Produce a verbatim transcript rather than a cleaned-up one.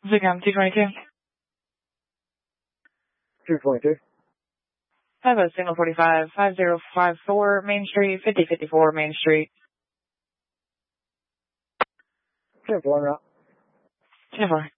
Zigam two twenty-two. two twenty-two. Five oh signal forty-five, five zero five four Main Street, fifty fifty-four Main Street. ten four route. ten four.